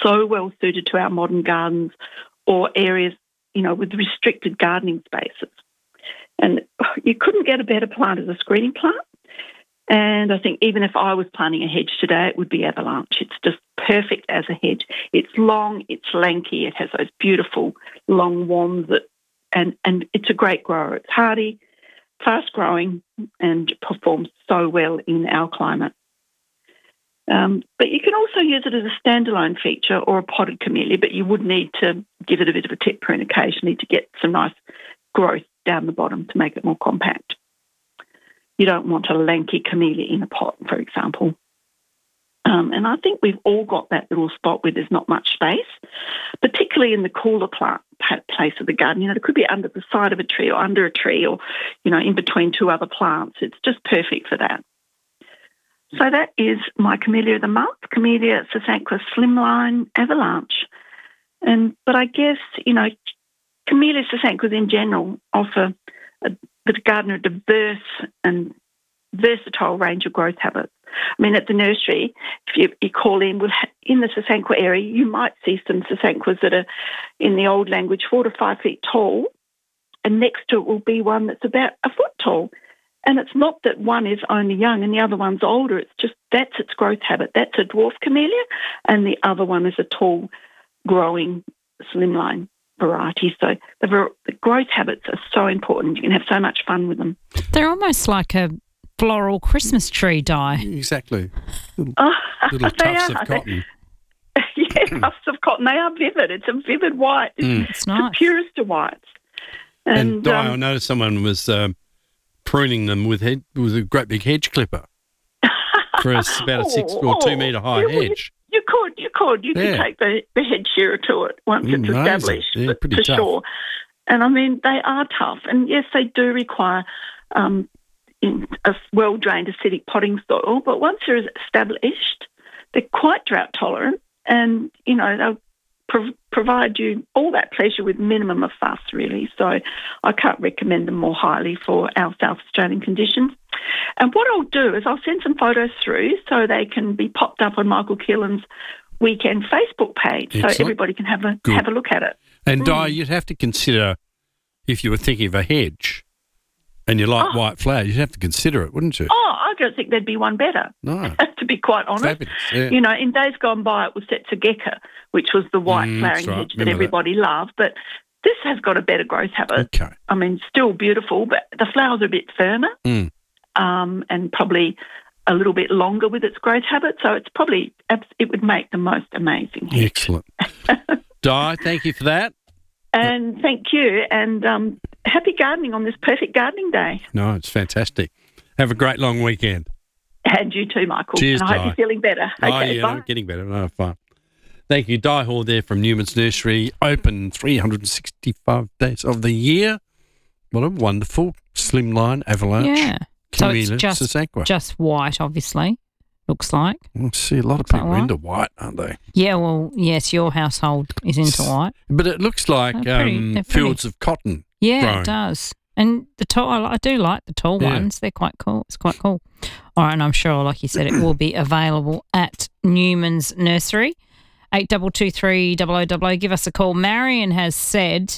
so well suited to our modern gardens or areas, with restricted gardening spaces. And you couldn't get a better plant as a screening plant. And I think even if I was planting a hedge today, it would be avalanche. It's just perfect as a hedge. It's long, it's lanky, it has those beautiful long wands, and it's a great grower. It's hardy, fast-growing, and performs so well in our climate. But you can also use it as a standalone feature or a potted camellia, but you would need to give it a bit of a tip prune occasionally to get some nice growth down the bottom to make it more compact. You don't want a lanky camellia in a pot, for example. And I think we've all got that little spot where there's not much space, particularly in the cooler place of the garden. It could be under the side of a tree or under a tree or, in between two other plants. It's just perfect for that. So that is my Camellia of the Month, Camellia sasanqua Slimline Avalanche. But I guess, Camellia sasanquas in general offer the gardener a diverse and versatile range of growth habits. I mean, at the nursery, if you call in the sasanqua area, you might see some sasanquas that are, in the old language, 4 to 5 feet tall, and next to it will be one that's about a foot tall. And it's not that one is only young and the other one's older. It's just that's its growth habit. That's a dwarf camellia, and the other one is a tall, growing slimline variety. So the growth habits are so important. You can have so much fun with them. They're almost like a floral Christmas tree, Di. Exactly. Little tufts of cotton. Yeah, tufts of cotton. They are vivid. It's a vivid white. It's nice. The purest of whites. And Di, I noticed someone was pruning them with a great big hedge clipper for about a 6 or 2 metre high hedge. You could. You could take the hedge shearer to it once it's established, pretty for tough. sure. And I mean, they are tough. And yes, they do require a well-drained acidic potting soil, but once they're established, they're quite drought tolerant, and they'll provide you all that pleasure with minimum of fuss, really. So I can't recommend them more highly for our South Australian conditions. And what I'll do is I'll send some photos through so they can be popped up on Michael Keelan's weekend Facebook page. Excellent. So everybody can have a look at it. And Di, you'd have to consider, if you were thinking of a hedge and you like white flowers, you'd have to consider it, wouldn't you? Oh, I don't think there'd be one better. No. To be quite honest. Fabulous, yeah. In days gone by it was Setzageka, which was the white flowering hedge that everybody loved, but this has got a better growth habit. Okay. I mean, still beautiful, but the flowers are a bit firmer and probably a little bit longer with its growth habit, so it would make the most amazing hedge. Excellent. Di, thank you for that. And thank you, and happy gardening on this perfect gardening day. No, it's fantastic. Have a great long weekend. And you too, Michael. Cheers, and I hope Di. you're feeling better. Okay, bye. I'm getting better. No, fine. Thank you. Di Hall there from Newman's Nursery, open 365 days of the year. What a wonderful slimline avalanche. Yeah. So it's Camellia sasanqua. just white, obviously, looks like. I see a lot of people are into white, aren't they? Yeah, well, yes, your household is into white. But it looks like They're pretty. fields of cotton. Yeah, growing. it does. And the tall, I do like the tall ones. They're quite cool. It's quite cool. All right, and I'm sure, like you said, it will be available at Newman's Nursery. 8223 0000. Give us a call. Marion has said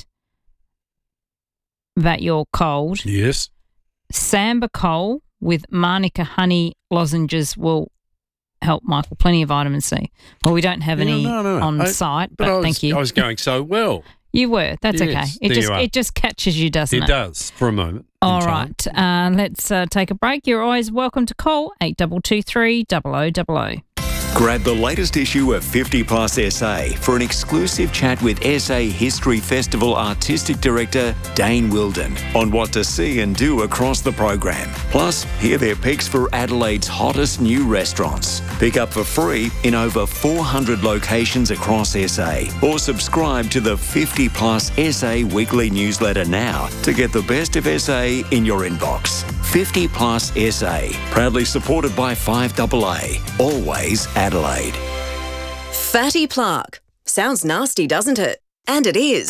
that you're cold. Yes. Sambacol with Manuka honey lozenges will help Michael. Plenty of vitamin C. Well, we don't have any on site, but thank you. I was going so well. You were. That's Yes, okay. there you are. It just catches you, doesn't it? It does, for a moment. All right. Let's take a break. You're always welcome to call 8223 0000. Grab the latest issue of 50 Plus SA for an exclusive chat with SA History Festival Artistic Director Dane Wilden on what to see and do across the program. Plus, hear their picks for Adelaide's hottest new restaurants. Pick up for free in over 400 locations across SA, or subscribe to the 50 Plus SA weekly newsletter now to get the best of SA in your inbox. 50 Plus SA, proudly supported by 5AA, always Adelaide. Fatty plaque. Sounds nasty, doesn't it? And it is.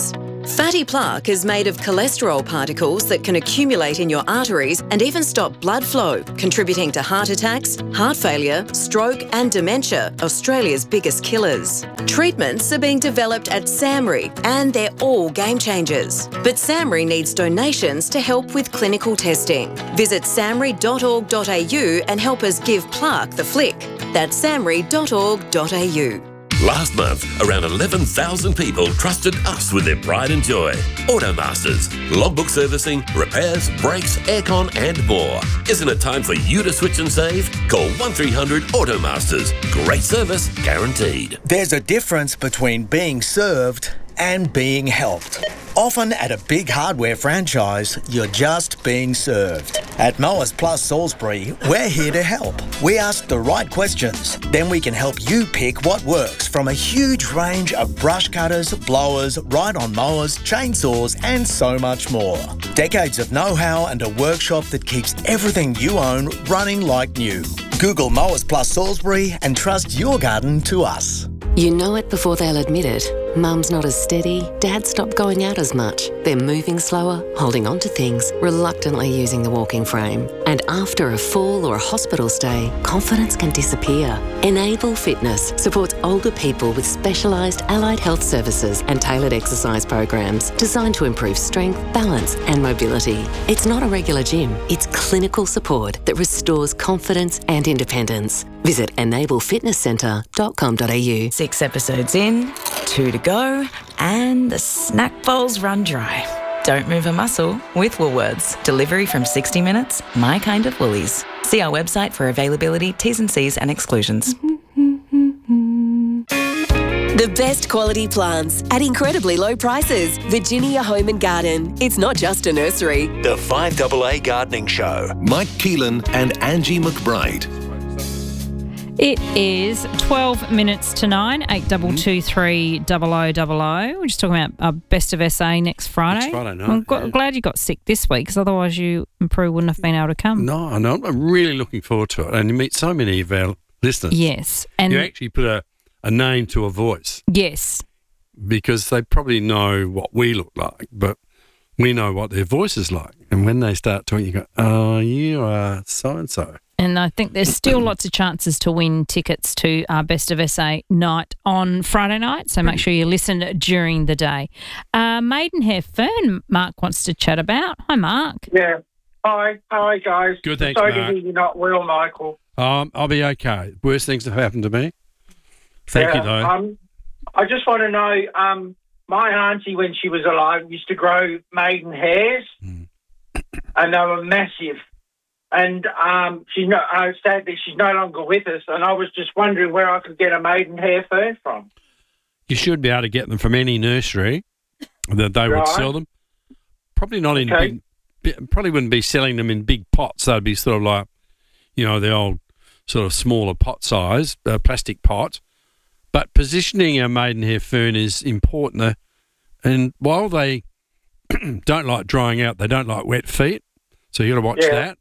Fatty plaque is made of cholesterol particles that can accumulate in your arteries and even stop blood flow, contributing to heart attacks, heart failure, stroke and dementia, Australia's biggest killers. Treatments are being developed at SAMRI and they're all game changers. But SAMRI needs donations to help with clinical testing. Visit samri.org.au and help us give plaque the flick. That's samri.org.au. Last month, around 11,000 people trusted us with their pride and joy. Automasters, logbook servicing, repairs, brakes, aircon and more. Isn't it time for you to switch and save? Call 1300 Automasters. Great service guaranteed. There's a difference between being served and being helped. Often at a big hardware franchise, you're just being served. At Mowers Plus Salisbury, we're here to help. We ask the right questions, then we can help you pick what works from a huge range of brush cutters, blowers, ride-on mowers, chainsaws and so much more. Decades of know-how and a workshop that keeps everything you own running like new. Google Mowers Plus Salisbury and trust your garden to us. You know it before they'll admit it. Mum's not as steady, Dad stopped going out as much. They're moving slower, holding on to things, reluctantly using the walking frame. And after a fall or a hospital stay, confidence can disappear. Enable Fitness supports older people with specialised allied health services and tailored exercise programs designed to improve strength, balance and mobility. It's not a regular gym, it's clinical support that restores confidence and independence. Visit enablefitnesscentre.com.au. 6 episodes in, 2 to go, and the snack bowl's run dry. Don't move a muscle with Woolworths. Delivery from 60 minutes, my kind of Woolies. See our website for availability, T's and C's and exclusions. The best quality plants at incredibly low prices. Virginia Home and Garden. It's not just a nursery. The 5AA Gardening Show. Mike Keelan and Angie McBride. It is 12 minutes to 9, 8223 0000. We're just talking about Best of SA next Friday. Next Friday night. I'm glad you got sick this week because otherwise you and Prue wouldn't have been able to come. No, I'm really looking forward to it. And you meet so many of our listeners. Yes. And you actually put a name to a voice. Yes. Because they probably know what we look like, but we know what their voice is like. And when they start talking, you go, oh, you are so-and-so. And I think there's still lots of chances to win tickets to our Best of SA night on Friday night, so make sure you listen during the day. Maidenhair Fern, Mark wants to chat about. Hi, Mark. Yeah. Hi, guys. Good, thanks, Sorry Mark. to hear you're not well, Michael. I'll be okay. Worst things have happened to me. Thank you, though. I just want to know, my auntie, when she was alive, used to grow maiden hairs, and they were massive. And sadly, she's no longer with us, and I was just wondering where I could get a maidenhair fern from. You should be able to get them from any nursery that they would sell them. Probably not in big. Probably wouldn't be selling them in big pots. They'd be sort of like, the old sort of smaller pot size, plastic pot. But positioning our maidenhair fern is important. And while they don't like drying out, they don't like wet feet. So you got to watch that.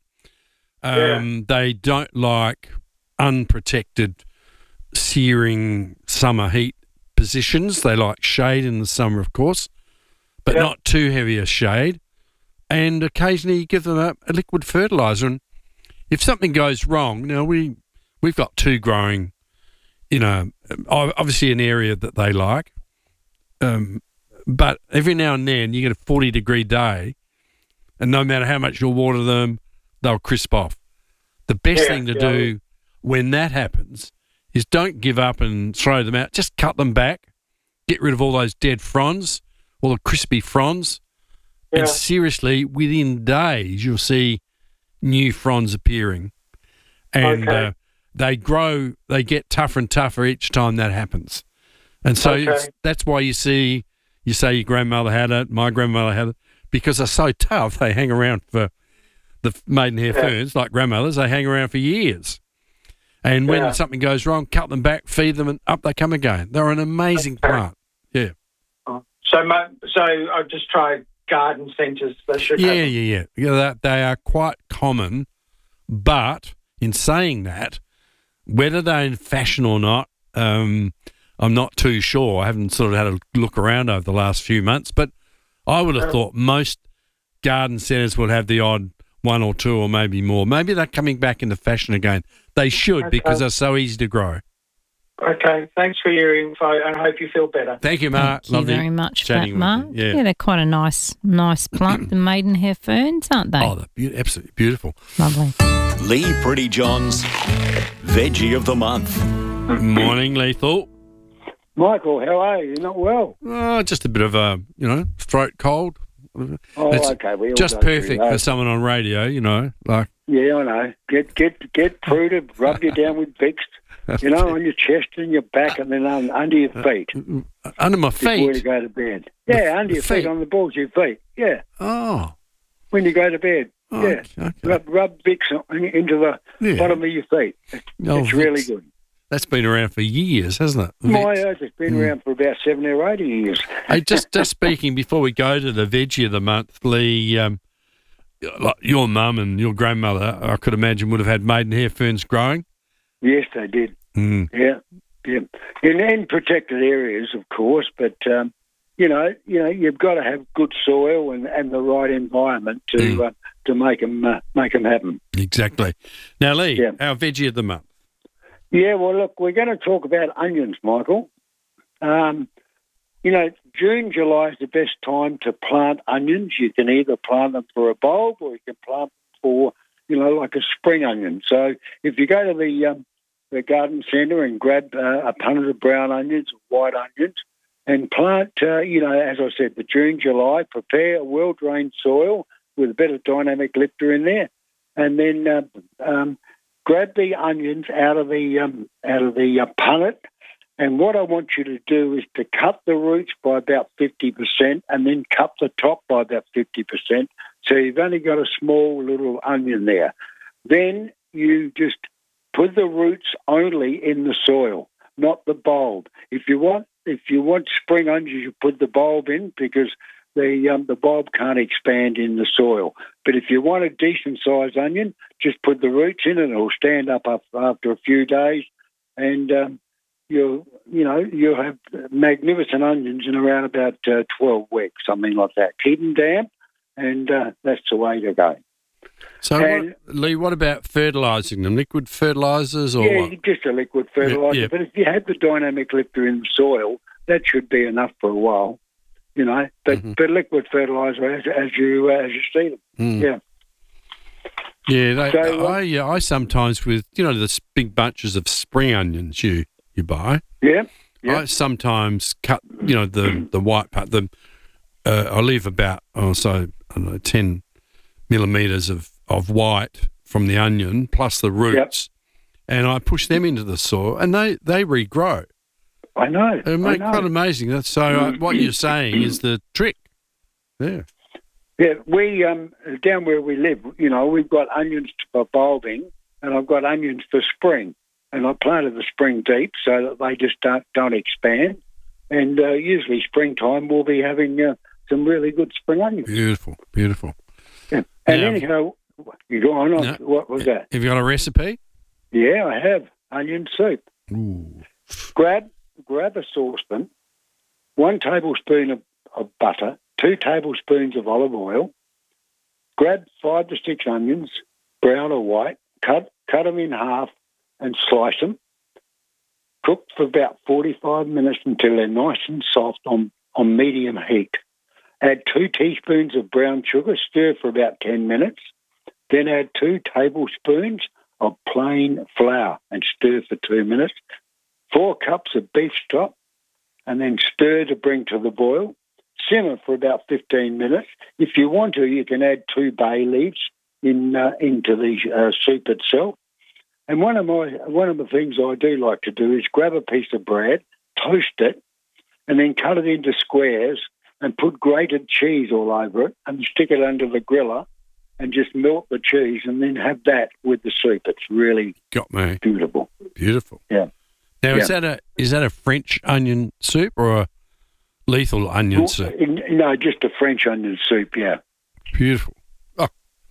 They don't like unprotected, searing summer heat positions. They like shade in the summer, of course, but not too heavy a shade. And occasionally you give them a liquid fertiliser. And if something goes wrong, we've got two growing, obviously an area that they like. But every now and then you get a 40-degree day, and no matter how much you'll water them, they'll crisp off. The best thing to do when that happens is don't give up and throw them out. Just cut them back, get rid of all those dead fronds, all the crispy fronds, and seriously, within days, you'll see new fronds appearing. And they grow, they get tougher and tougher each time that happens. And so that's why you say your grandmother had it, my grandmother had it, because they're so tough, they hang around for the maidenhair ferns, like grandmothers, they hang around for years. And when something goes wrong, cut them back, feed them, and up they come again. They're an amazing plant. Yeah. So I've just tried garden centres. They should have them. They are quite common, but in saying that, whether they're in fashion or not, I'm not too sure. I haven't sort of had a look around over the last few months, but I would have thought most garden centres would have the odd one or two or maybe more. Maybe they're coming back into fashion again. They should because they're so easy to grow. Okay, thanks for your info, and I hope you feel better. Thank you, Mark. Thank you very much for that, Mark. Yeah, they're quite a nice plant, the maidenhair ferns, aren't they? Oh, they're absolutely beautiful. Lovely. Lee Prettyjohn's Veggie of the Month. Morning, Lethal. Michael, how are you? You're not well? Oh, just a bit of a, throat cold. Oh, it's okay. just perfect for someone on radio, like. Yeah, I know. Get through to rub you down with Vicks, on your chest and your back, and then under your feet. Under my feet? Before you go to bed. Yeah, under your feet, on the balls of your feet. Yeah. Oh. When you go to bed. Oh, yeah. Okay. Rub Vicks into the bottom of your feet. It's really good. That's been around for years, hasn't it? It's been around for about 70 or 80 years. Hey, just speaking, before we go to the Veggie of the Month, Lee, like your mum and your grandmother, I could imagine, would have had maidenhair ferns growing? Yes, they did. Yeah. In protected areas, of course, but, you've got to have good soil and the right environment to make them happen. Exactly. Now, Lee, our Veggie of the Month. Yeah, well, look, we're going to talk about onions, Michael. June, July is the best time to plant onions. You can either plant them for a bulb or you can plant them for, like a spring onion. So if you go to the garden centre and grab a punnet of brown onions, white onions, and plant, as I said, the June, July, prepare a well-drained soil with a bit of dynamic lifter in there, and then grab the onions out of the punnet, and what I want you to do is to cut the roots by about 50% and then cut the top by about 50%. So you've only got a small little onion there. Then you just put the roots only in the soil, not the bulb. If you want spring onions, you put the bulb in because the bulb can't expand in the soil. But if you want a decent-sized onion, just put the roots in and it'll stand up after a few days, and you'll have magnificent onions in around about 12 weeks, something like that. Keep them damp, and that's the way to go. So, Lee, what about fertilising them? Liquid fertilisers or what? Just a liquid fertiliser. Yeah. But if you have the dynamic lifter in the soil, that should be enough for a while. But liquid fertiliser as you see them. Yeah, I sometimes with the big bunches of spring onions you buy. Yeah. I sometimes cut the white part. I leave about 10 millimetres of white from the onion plus the roots, and I push them into the soil, and they regrow. I know. Quite amazing. That's what you're saying is the trick. Yeah. Yeah, we down where we live, we've got onions for bulbing, and I've got onions for spring, and I planted the spring deep so that they just don't expand. And usually springtime we'll be having some really good spring onions. Beautiful. Yeah. And anyhow, you go on. No. What was that? Have you got a recipe? Yeah, I have. Onion soup. Ooh. Grab a saucepan, 1 tablespoon of butter, 2 tablespoons of olive oil. Grab 5 to 6 onions, brown or white, cut them in half and slice them. Cook for about 45 minutes until they're nice and soft on medium heat. Add 2 teaspoons of brown sugar, stir for about 10 minutes. Then add 2 tablespoons of plain flour and stir for 2 minutes. 4 cups of beef stock, and then stir to bring to the boil. Simmer for about 15 minutes. If you want to, you can add 2 bay leaves into the soup itself. And one of the things I do like to do is grab a piece of bread, toast it, and then cut it into squares and put grated cheese all over it and stick it under the griller and just melt the cheese and then have that with the soup. It's really beautiful. Beautiful. Yeah. Now, is that a French onion soup or a lethal onion soup? No, just a French onion soup, yeah. Beautiful. Oh.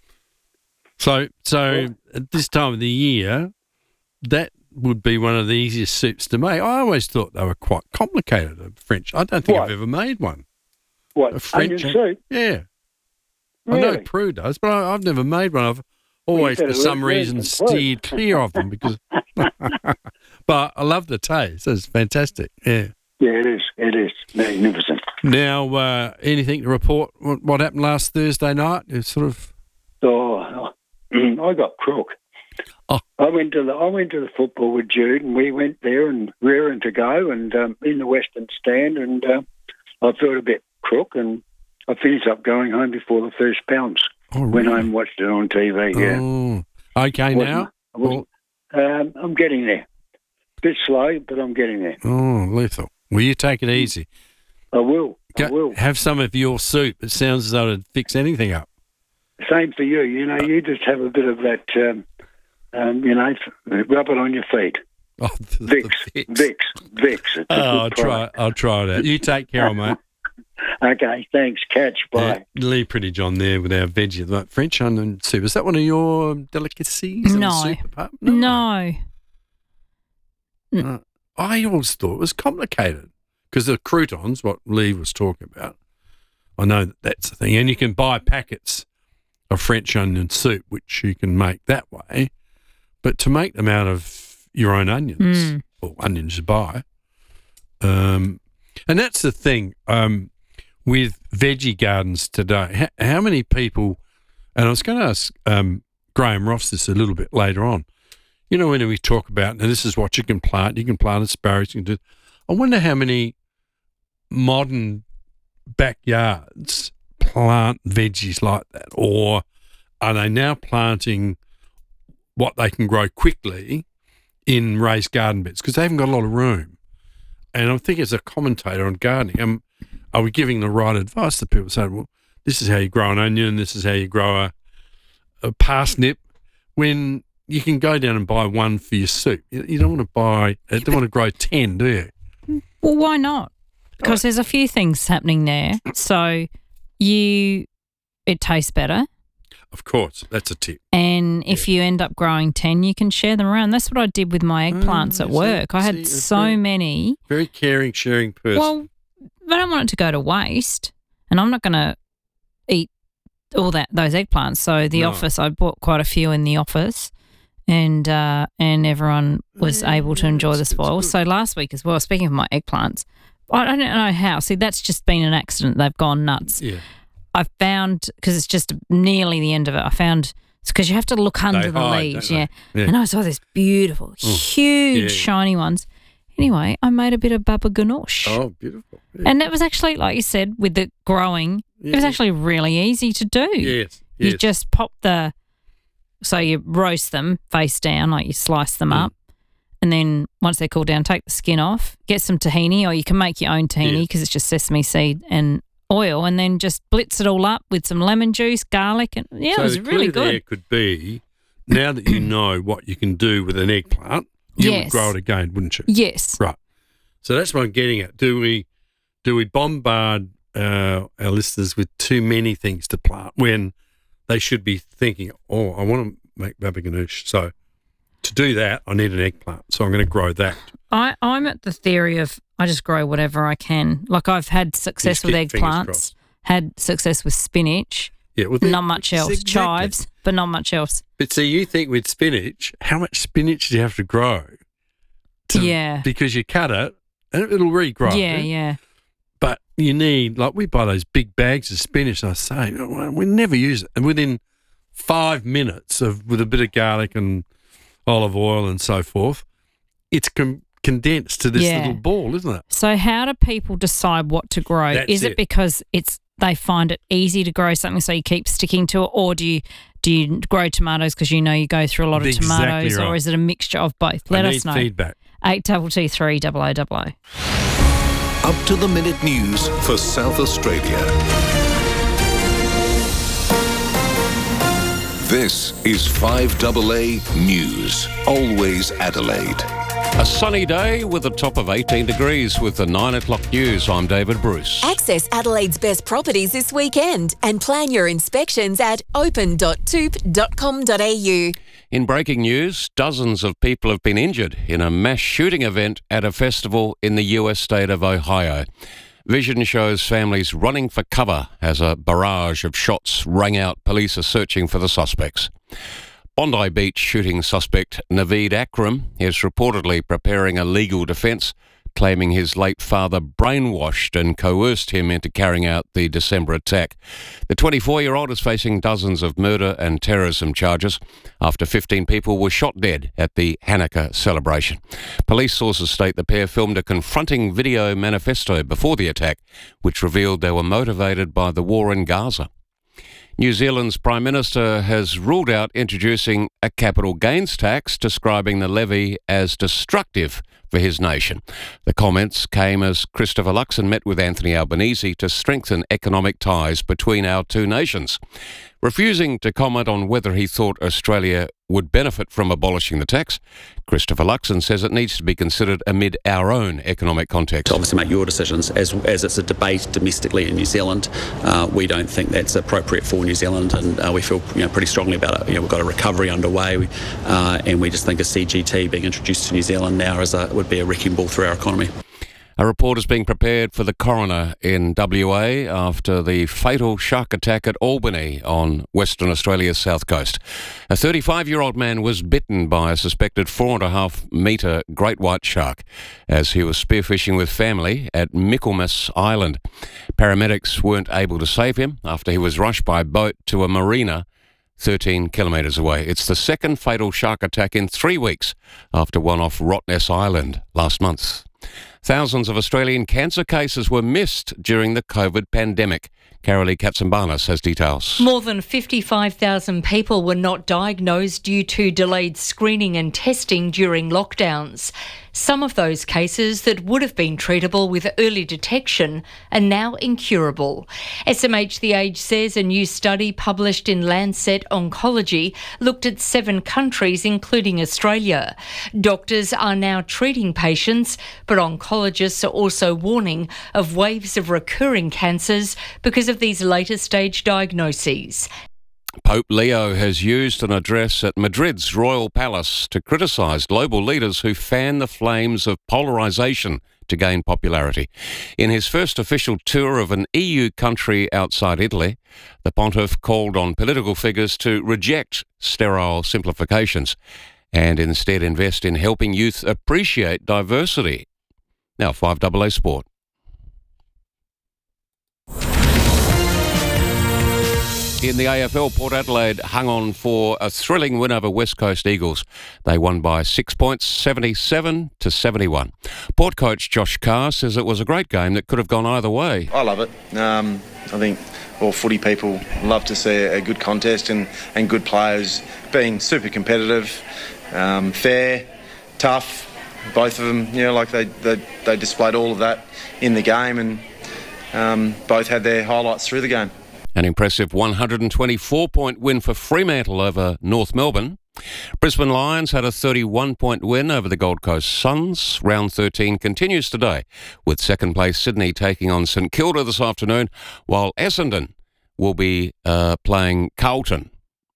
So at this time of the year, that would be one of the easiest soups to make. I always thought they were quite complicated, French. I don't think I've ever made one. What, a French onion soup? Yeah. Really? I know Prue does, but I've never made one. I've always, for some reason, steered clear of them because. But I love the taste. It's fantastic. Yeah. Yeah, it is. It is magnificent. Now, anything to report? What happened last Thursday night? It's sort of. I got crook. Oh. I went to the football with Jude, and we went there and rearing to go, and in the Western Stand, and I felt a bit crook, and I finished up going home before the first bounce. Oh, really? Went home and watched it on TV. Yeah. Oh, okay. Now I'm getting there. Bit slow, but I'm getting there. Oh, lethal. Will you take it easy? I will. I will. Have some of your soup. It sounds as though it'd fix anything up. Same for you. You know, you just have a bit of that, rub it on your feet. Oh, Vicks. I'll try that. You take care of mate. Okay, thanks. Catch. Bye. Yeah, Lee Prettyjohn there with our veggie, like French onion soup. Is that one of your delicacies? No. In the soup department? No. I always thought it was complicated because the croutons, what Lee was talking about, I know that's the thing. And you can buy packets of French onion soup, which you can make that way. But to make them out of your own onions, or onions you buy, and that's the thing with veggie gardens today. How many people, and I was going to ask Graham Ross this a little bit later on, you know, when we talk about, now this is what you can plant asparagus, you can do. I wonder how many modern backyards plant veggies like that, or are they now planting what they can grow quickly in raised garden beds because they haven't got a lot of room. And I think as a commentator on gardening, are we giving the right advice to people saying, well, this is how you grow an onion, this is how you grow a parsnip, when you can go down and buy one for your soup. You don't want to grow 10, do you? Well, why not? Because there's a few things happening there. So it tastes better. Of course, that's a tip. And if you end up growing 10, you can share them around. That's what I did with my eggplants at work. I had so many. Very caring, sharing person. Well, I don't want it to go to waste, and I'm not going to eat all those eggplants. So the office, I bought quite a few in the office, and everyone was able to enjoy the spoils. So last week as well, speaking of my eggplants, I don't know how. See, that's just been an accident. They've gone nuts. Yeah. I found, because it's just nearly the end of it, I found it's because you have to look under the leaves. Yeah. And I saw this beautiful, huge, shiny ones. Anyway, I made a bit of baba ganoush. Oh, beautiful. Yeah. And it was actually, like you said, with the growing, it was actually really easy to do. Yes. You just pop so you roast them face down, like you slice them up. And then once they're cooled down, take the skin off, get some tahini, or you can make your own tahini because it's just sesame seed and oil, and then just blitz it all up with some lemon juice, garlic, and it was really good. There could be, now that you know what you can do with an eggplant, you would grow it again, wouldn't you? Yes. Right. So that's what I'm getting at. Do we bombard our listeners with too many things to plant when they should be thinking, I want to make baba ganoush. So to do that, I need an eggplant. So I'm going to grow that. I'm at the theory of I just grow whatever I can. Like I've had success with eggplants, had success with spinach, not much else. Chives, but not much else. But see, you think with spinach, how much spinach do you have to grow? Because you cut it and it'll regrow. Yeah. But you need, like we buy those big bags of spinach, and I say, we never use it. And within 5 minutes with a bit of garlic and olive oil and so forth, it's condensed to this little ball, isn't it? So how do people decide what to grow? Is it because they find it easy to grow something so you keep sticking to it, or do you grow tomatoes because you know you go through a lot of tomatoes, or is it a mixture of both? Let us know. Feedback. 8223 0000. Up to the minute news for South Australia. This is 5AA News, always Adelaide. A sunny day with a top of 18 degrees with the 9 o'clock news. I'm David Bruce. Access Adelaide's best properties this weekend and plan your inspections at open.toop.com.au. In breaking news, dozens of people have been injured in a mass shooting event at a festival in the US state of Ohio. Vision shows families running for cover as a barrage of shots rang out. Police are searching for the suspects. Bondi Beach shooting suspect Naveed Akram is reportedly preparing a legal defence, claiming his late father brainwashed and coerced him into carrying out the December attack. The 24-year-old is facing dozens of murder and terrorism charges after 15 people were shot dead at the Hanukkah celebration. Police sources state the pair filmed a confronting video manifesto before the attack, which revealed they were motivated by the war in Gaza. New Zealand's Prime Minister has ruled out introducing a capital gains tax, describing the levy as destructive for his nation. The comments came as Christopher Luxon met with Anthony Albanese to strengthen economic ties between our two nations. Refusing to comment on whether he thought Australia would benefit from abolishing the tax, Christopher Luxon says it needs to be considered amid our own economic context. To obviously make your decisions. As it's a debate domestically in New Zealand, we don't think that's appropriate for New Zealand, and we feel pretty strongly about it. We've got a recovery underway, and we just think a CGT being introduced to New Zealand now would be a wrecking ball through our economy. A report is being prepared for the coroner in WA after the fatal shark attack at Albany on Western Australia's south coast. A 35-year-old man was bitten by a suspected 4.5-metre great white shark as he was spearfishing with family at Michaelmas Island. Paramedics weren't able to save him after he was rushed by boat to a marina 13 kilometres away. It's the second fatal shark attack in 3 weeks after one off Rottnest Island last month. Thousands of Australian cancer cases were missed during the COVID pandemic. Carolee Katsambanis has details. More than 55,000 people were not diagnosed due to delayed screening and testing during lockdowns. Some of those cases that would have been treatable with early detection are now incurable. SMH The Age says a new study published in Lancet Oncology looked at 7 countries, including Australia. Doctors are now treating patients, but oncologists are also warning of waves of recurring cancers because of these later stage diagnoses. Pope Leo has used an address at Madrid's Royal Palace to criticise global leaders who fan the flames of polarisation to gain popularity. In his first official tour of an EU country outside Italy, the pontiff called on political figures to reject sterile simplifications and instead invest in helping youth appreciate diversity. Now, 5AA Sport. In the AFL, Port Adelaide hung on for a thrilling win over West Coast Eagles. They won by 6 points, 77-71. Port coach Josh Carr says it was a great game that could have gone either way. I love it. I think all footy people love to see a good contest and good players being super competitive, fair, tough. Both of them, they displayed all of that in the game, and both had their highlights through the game. An impressive 124-point win for Fremantle over North Melbourne. Brisbane Lions had a 31-point win over the Gold Coast Suns. Round 13 continues today, with second-place Sydney taking on St Kilda this afternoon, while Essendon will be playing Carlton.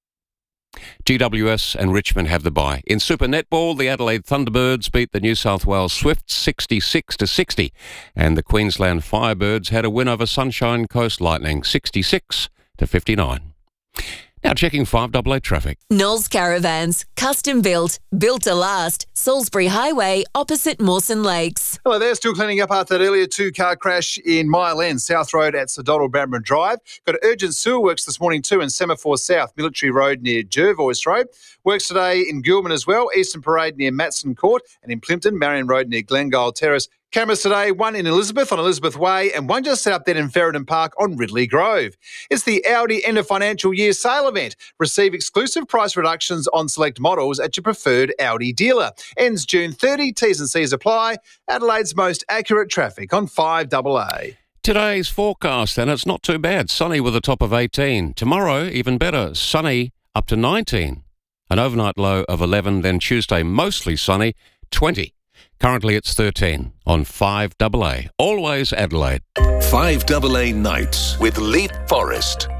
GWS and Richmond have the bye. In Super Netball, the Adelaide Thunderbirds beat the New South Wales Swifts 66-60, and the Queensland Firebirds had a win over Sunshine Coast Lightning 66-59. Now checking 5AA traffic. Knowles Caravans, custom built, built to last. Salisbury Highway, opposite Mawson Lakes. Hello there, still cleaning up after that earlier 2-car crash in Mile End, South Road at Sir Donald Bramburn Drive. Got urgent sewer works this morning too in Semaphore South, Military Road near Jervois Road. Works today in Gilman as well, Eastern Parade near Matson Court, and in Plimpton, Marion Road near Glengyle Terrace. Cameras today, one in Elizabeth on Elizabeth Way and one just set up then in Ferryden Park on Ridley Grove. It's the Audi end of financial year sale event. Receive exclusive price reductions on select models at your preferred Audi dealer. Ends June 30, T's and C's apply. Adelaide's most accurate traffic on 5AA. Today's forecast, and it's not too bad. Sunny with a top of 18. Tomorrow, even better, sunny up to 19. An overnight low of 11, then Tuesday mostly sunny, 20. Currently it's 13 on 5AA. Always Adelaide. 5AA Nights with Leap Forest.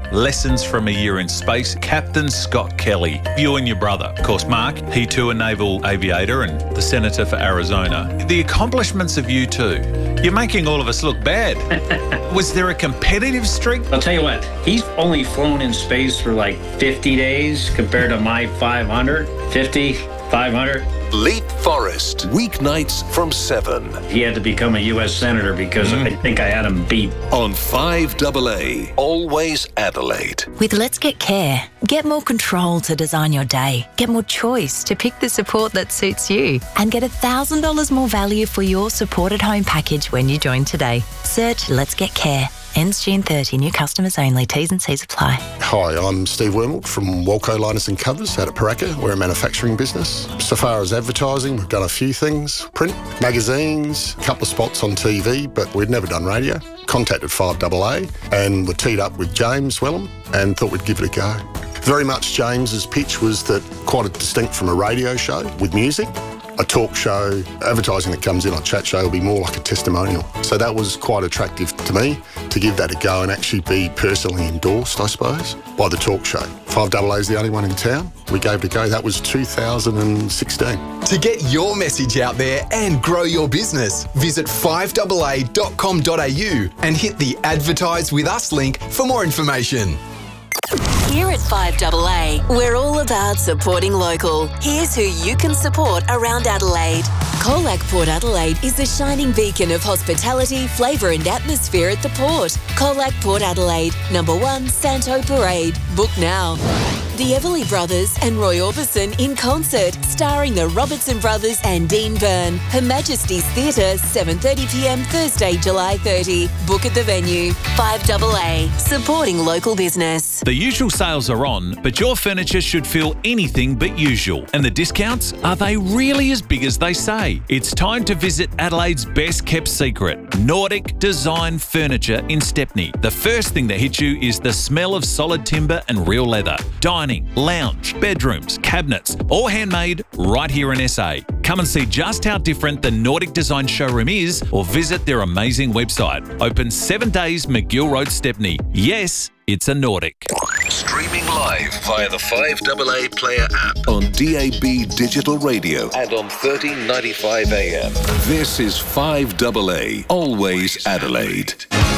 Lessons from a Year in Space, Captain Scott Kelly. You and your brother. Of course, Mark, he too a naval aviator and the senator for Arizona. The accomplishments of you two. You're making all of us look bad. Was there a competitive streak? I'll tell you what, he's only flown in space for like 50 days compared to my 500, 50, 500. Leap Forest, weeknights from 7. He had to become a U.S. Senator because I think I had him beat. On 5AA, always Adelaide. With Let's Get Care, get more control to design your day, get more choice to pick the support that suits you, and get $1,000 more value for your supported home package when you join today. Search Let's Get Care. Ends June 30. New customers only. T's and C's apply. Hi, I'm Steve Wormald from Walco Liners and Covers out at Paraka. We're a manufacturing business. So far as advertising, we've done a few things. Print, magazines, a couple of spots on TV, but we'd never done radio. Contacted 5AA and were teed up with James Wellham and thought we'd give it a go. Very much James's pitch was that quite distinct from a radio show with music. A talk show, advertising that comes in on Chat Show will be more like a testimonial. So that was quite attractive to me to give that a go and actually be personally endorsed, I suppose, by the talk show. 5AA is the only one in town. We gave it a go. That was 2016. To get your message out there and grow your business, visit 5AA.com.au and hit the Advertise With Us link for more information. Here at 5AA, we're all about supporting local. Here's who you can support around Adelaide. Colac Port Adelaide is the shining beacon of hospitality, flavour and atmosphere at the port. Colac Port Adelaide, number 1 Santo Parade. Book now. The Everly Brothers and Roy Orbison in concert, starring the Robertson Brothers and Dean Byrne. Her Majesty's Theatre, 7:30pm Thursday, July 30. Book at the venue. 5AA, supporting local business. The usual sales are on, but your furniture should feel anything but usual. And the discounts, are they really as big as they say? It's time to visit Adelaide's best kept secret, Nordic Design Furniture in Stepney. The first thing that hits you is the smell of solid timber and real leather. Dining, lounge, bedrooms, cabinets, all handmade right here in SA. Come and see just how different the Nordic Design showroom is or visit their amazing website. Open 7 days, McGill Road, Stepney. Yes, it's a Nordic. Streaming live via the 5AA Player app on DAB Digital Radio and on 1395 AM. This is 5AA, always Adelaide.